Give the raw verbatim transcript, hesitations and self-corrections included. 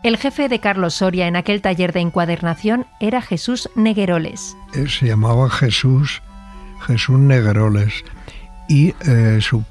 El jefe de Carlos Soria en aquel taller de encuadernación era Jesús Negueroles. Se llamaba Jesús, Jesús Negueroles, y eh, su